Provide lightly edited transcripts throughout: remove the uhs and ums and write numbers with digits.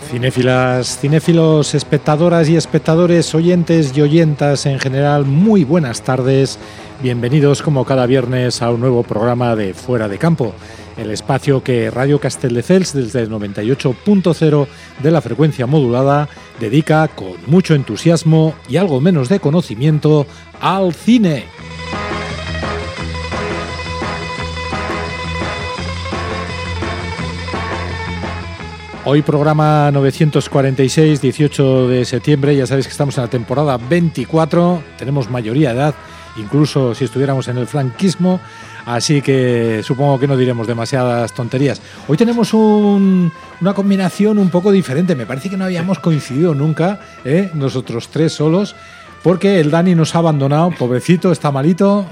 Cinéfilas, cinéfilos, espectadoras y espectadores, oyentes y oyentas en general, muy buenas tardes. Bienvenidos como cada viernes a un nuevo programa de Fuera de Campo, el espacio que Radio Castelldefels desde el 98.0 de la frecuencia modulada dedica con mucho entusiasmo y algo menos de conocimiento al cine. Hoy programa 946, 18 de septiembre, ya sabéis que estamos en la temporada 24, tenemos mayoría de edad, incluso si estuviéramos en el franquismo, así que supongo que no diremos demasiadas tonterías. Hoy tenemos una combinación un poco diferente, me parece que no habíamos coincidido nunca, nosotros tres solos, porque el Dani nos ha abandonado, pobrecito, está malito.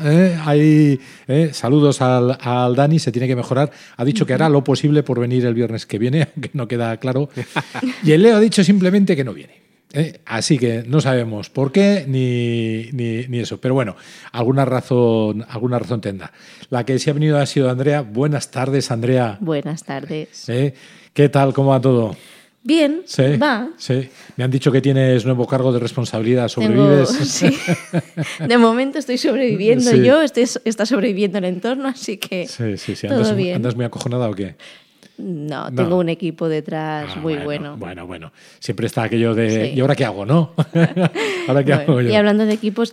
Saludos al Dani, se tiene que mejorar. Ha dicho que hará lo posible por venir el viernes que viene, aunque no queda claro. Y el Leo ha dicho simplemente que no viene. Así que no sabemos por qué ni eso. Pero bueno, alguna razón tendrá. La que sí ha venido ha sido Andrea. Buenas tardes, Andrea. Buenas tardes. ¿Qué tal? ¿Cómo va todo? Bien, sí, va. Sí. Me han dicho que tienes nuevo cargo de responsabilidad. ¿Sobrevives? Sí. De momento estoy sobreviviendo yo, está sobreviviendo el entorno, así que sí. todo bien. ¿Andas muy acojonada o qué? No, tengo un equipo detrás muy bueno. Bueno. Siempre está aquello de Sí. ¿y ahora qué hago, no? ¿Ahora qué hago yo? Y hablando de equipos,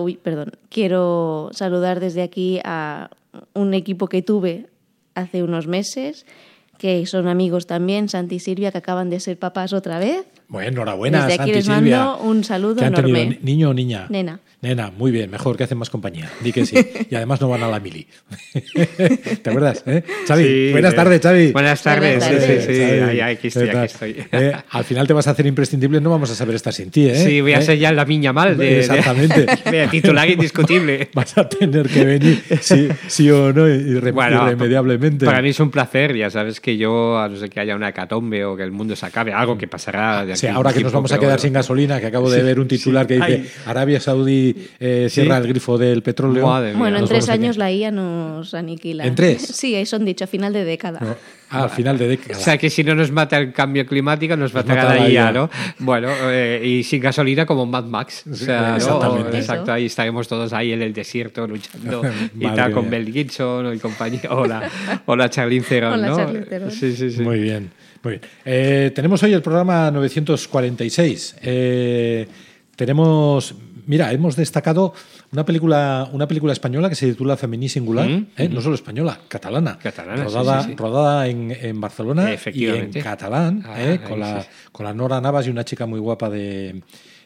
quiero saludar desde aquí a un equipo que tuve hace unos meses, que son amigos también, Santi y Silvia, que acaban de ser papás otra vez. Bueno, enhorabuena, Desde aquí Santi y les Silvia. mando un saludo ¿Qué han enorme. tenido, niño o niña? Nena, muy bien, mejor, que hacen más compañía. Di que sí. Y además no van a la mili. ¿Te acuerdas? Xavi, Sí, buenas tardes, Xavi. Buenas tardes. Buenas tardes. Sí. Xavi, Aquí estoy. Al final te vas a hacer imprescindible, no vamos a saber estar sin ti, ¿eh? Sí, voy a ser ya la miña mal Exactamente. de titular indiscutible. Vas a tener que venir, sí o no, irremediablemente. Para mí es un placer, ya sabes que yo, a no ser que haya una hecatombe o que el mundo se acabe, algo que pasará de aquí. Sí, ahora que nos vamos a quedar sin gasolina, que acabo de ver un titular que dice Arabia Saudí cierra el grifo del petróleo. Madre mía. bueno, en Nos 3 vamos a años la IA nos aniquila. ¿En 3? Sí, eso han dicho, a final de década. No. Al final de década. O sea, que si no nos mata el cambio climático, nos matará matará la IA, ya. ¿no? Bueno, y sin gasolina como Mad Max. O sea, ¿no? Exactamente. Exacto, ahí estaremos todos ahí en el desierto luchando y Madre tal, con mía. Mel Gibson y compañía. Hola Charlize Theron, Hola, ¿no? Charlize Theron. Sí. Muy bien. Tenemos hoy el programa 946. Hemos destacado una película española que se titula Femení Singular, no solo española, catalana. Rodada en Barcelona y en Efectivamente. catalán, Ahí, con la Nora Navas y una chica muy guapa de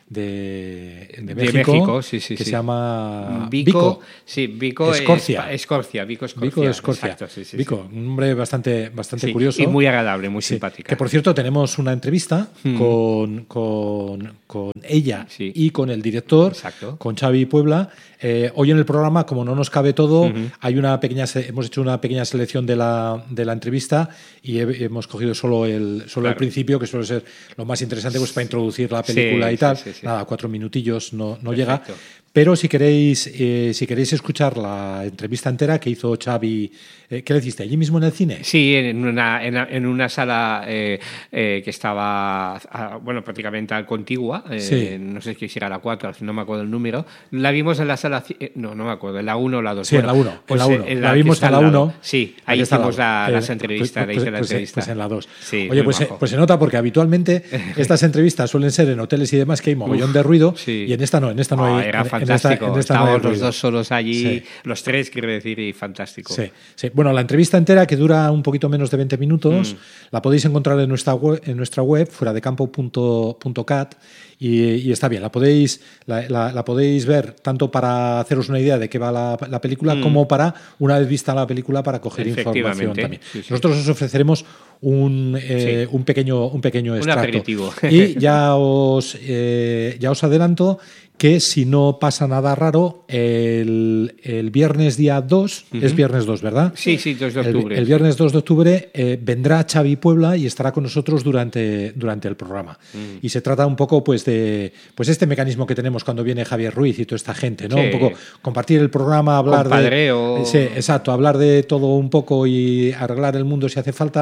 México, sí. que se llama Vico. Sí, Vico Escorcia. Vico Vico de Escorcia. Exacto, sí. Vico, un hombre bastante Sí, curioso. y muy agradable, muy Sí, simpática. que por cierto tenemos una entrevista con ella y con el director, Exacto. con Xavi Puebla. Hoy en el programa, como no nos cabe todo, hay hemos hecho una pequeña selección de la entrevista y hemos cogido solo el principio, que suele ser lo más interesante pues para introducir la película y tal. Sí. Nada, 4 minutillos no Perfecto. llega. Pero si queréis escuchar la entrevista entera que hizo Xavi, ¿qué le hiciste? ¿Allí mismo en el cine? Sí, en una sala que estaba, prácticamente contigua. Sí. No sé si era la 4, no me acuerdo el número. La vimos en la sala, no me acuerdo, en la 1 o la 2. Sí, en la 1. Pues la vimos en la 1. Sí, ahí hicimos las entrevistas. Pues en la 2. Sí, oye, muy pues majo. se nota porque habitualmente estas entrevistas suelen ser en hoteles y demás que hay mogollón de ruido sí. y en esta no hay. Era fantástico. Estábamos los dos solos allí, los tres, quiero decir, y fantástico. Sí. Bueno, la entrevista entera, que dura un poquito menos de 20 minutos, la podéis encontrar en nuestra web fueradecampo.cat. Y está bien, la podéis ver tanto para haceros una idea de qué va la película como para, una vez vista la película, para coger información también. Sí. Nosotros os ofreceremos un pequeño extracto. Un aperitivo. Y ya os adelanto que si no pasa nada raro, el viernes día 2, es viernes 2, ¿verdad? Sí, 2 de octubre. El viernes 2 de octubre vendrá Xavi Puebla y estará con nosotros durante el programa. Y se trata un poco pues de este mecanismo que tenemos cuando viene Javier Ruiz y toda esta gente, ¿no? Sí. Un poco compartir el programa, hablar Compadreo. sí, exacto, hablar de todo un poco y arreglar el mundo si hace falta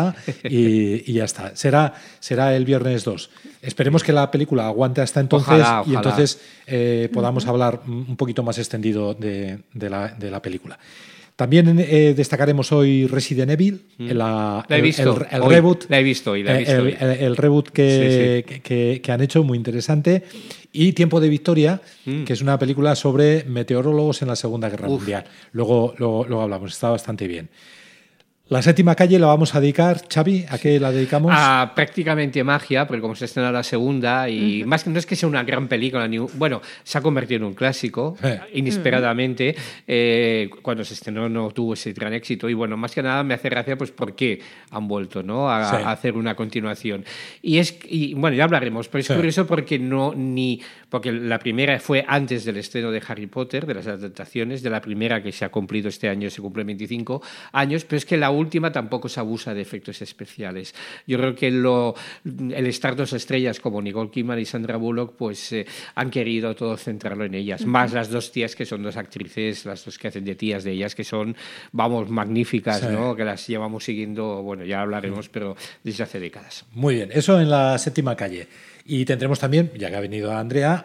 y ya está. Será el viernes 2. Esperemos que la película aguante hasta entonces. Ojalá. Y entonces podamos hablar un poquito más extendido de la película. También destacaremos hoy Resident Evil, La he visto. el reboot. La he visto hoy. El reboot que han hecho, muy interesante. Y Tiempo de Victoria, que es una película sobre meteorólogos en la Segunda Guerra Mundial. Luego hablamos, está bastante bien. La séptima calle la vamos a dedicar, Xavi, ¿a qué la dedicamos? A Prácticamente Magia, porque como se estrena la segunda, y más que no es que sea una gran película, bueno, se ha convertido en un clásico, inesperadamente. Cuando se estrenó no tuvo ese gran éxito, y bueno, más que nada me hace gracia pues por qué han vuelto, ¿no? a hacer una continuación. Y bueno, ya hablaremos, pero es curioso porque porque la primera fue antes del estreno de Harry Potter, de las adaptaciones, de la primera que se ha cumplido este año, se cumple 25 años, pero es que la última tampoco se abusa de efectos especiales. Yo creo que el estar dos estrellas como Nicole Kidman y Sandra Bullock pues han querido todo centrarlo en ellas, más las dos tías que son dos actrices, las dos que hacen de tías de ellas, que son, vamos, magníficas, ¿no? Que las llevamos siguiendo, bueno, ya hablaremos, pero desde hace décadas. Muy bien, eso en la séptima calle. Y tendremos también, ya que ha venido Andrea,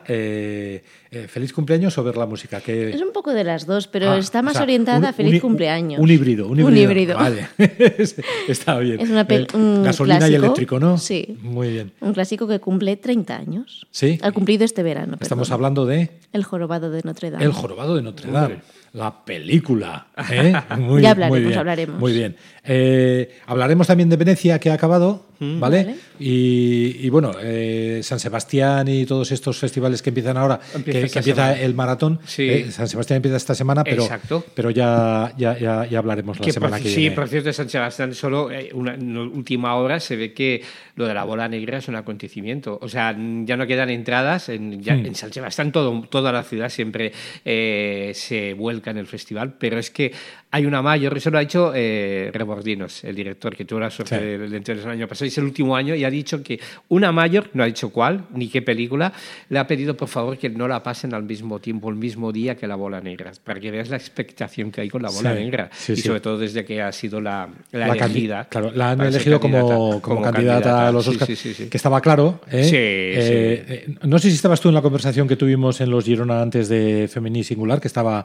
feliz cumpleaños o ver la música. Es un poco de las dos, pero está más orientada a feliz cumpleaños. Un híbrido. Vale, está bien. Es un gasolina clásico, y eléctrico, ¿no? Sí. Muy bien. Un clásico que cumple 30 años. Sí. Ha cumplido este verano. Estamos hablando de... El jorobado de Notre Dame. El jorobado de Notre Dame. La película. Ya hablaremos. Muy bien. Hablaremos también de Venecia, que ha acabado, ¿vale? Y bueno, San Sebastián y todos estos festivales que empiezan ahora, que empieza el maratón. Sí. San Sebastián empieza esta semana, pero ya hablaremos la semana que viene. Sí, por cierto, de San Sebastián solo en última hora se ve que lo de la bola negra es un acontecimiento. O sea, ya no quedan entradas. En San Sebastián toda la ciudad siempre se vuelca en el festival, pero es que hay una mayor, eso lo ha hecho Rebordinos, el director, que tuvo la suerte de entrar el año pasado, y es el último año, y ha dicho que una mayor, no ha dicho cuál, ni qué película, le ha pedido por favor que no la pasen al mismo tiempo, el mismo día que la bola negra, para que veas la expectación que hay con la bola negra, y sobre todo desde que ha sido la elegida. Claro, la han elegido como candidata a los Oscars, que estaba claro. No sé si estabas tú en la conversación que tuvimos en los Girona antes de Femení Singular, que estaba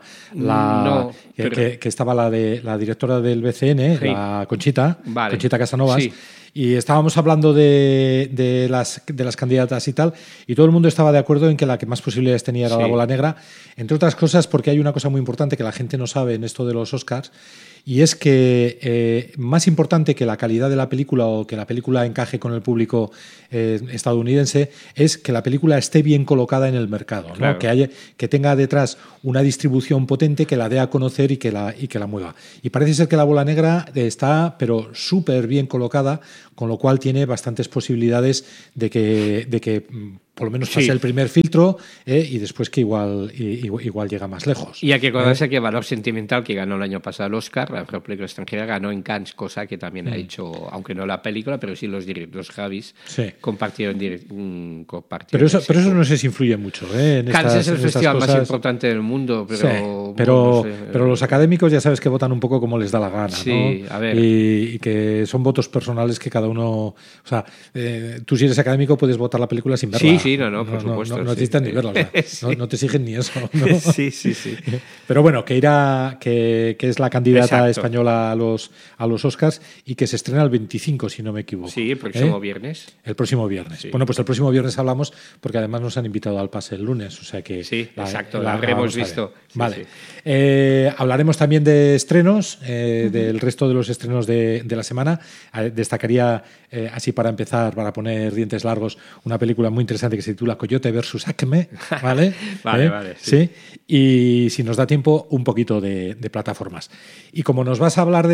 que estaba la directora del BCN, la Conchita Casanovas, y estábamos hablando de las candidatas y tal, y todo el mundo estaba de acuerdo en que la que más posibilidades tenía era la bola negra, entre otras cosas porque hay una cosa muy importante que la gente no sabe en esto de los Oscars, y es que más importante que la calidad de la película o que la película encaje con el público estadounidense es que la película esté bien colocada en el mercado, ¿no? Claro. Que tenga detrás una distribución potente que la dé a conocer y que la mueva. Y parece ser que la bola negra está pero súper bien colocada, con lo cual tiene bastantes posibilidades de que por lo menos pase el primer filtro y después que igual llega más lejos. Y hay que acordarse que Valor Sentimental, que ganó el año pasado el Oscar, la mejor película extranjera, ganó en Cannes, cosa que también ha hecho, aunque no la película, pero sí los Javis compartieron. Pero eso no sé si influye mucho. Cannes es el festival más importante del mundo, pero los académicos ya sabes que votan un poco como les da la gana, sí, ¿no? A ver. Y que son votos personales que cada uno... O sea, tú si eres académico puedes votar la película sin verla. Sí, por supuesto. No necesitas ni verla, o sea, no te exigen ni eso, ¿no? Sí. Pero bueno, que es la candidata española a los Oscars y que se estrena el 25, si no me equivoco. Sí, el próximo viernes. El próximo viernes. Sí. Bueno, pues el próximo viernes hablamos porque además nos han invitado al pase el lunes, o sea que... Sí, la habremos visto. Vale. Hablaremos también de estrenos, del resto de los estrenos de la semana. Destacaría, así para empezar, para poner dientes largos, una película muy interesante que se titula Coyote versus Acme, ¿vale? Vale. Sí. Y si nos da tiempo, un poquito de plataformas. Y como nos vas a hablar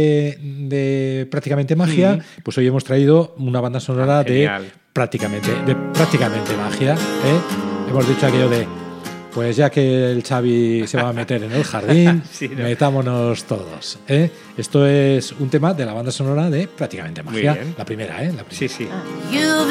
de Prácticamente Magia, pues hoy hemos traído una banda sonora de prácticamente Magia. Hemos dicho aquello de, pues ya que el Xavi se va a meter en el jardín, metámonos todos. Esto es un tema de la banda sonora de Prácticamente Magia. La primera, Sí.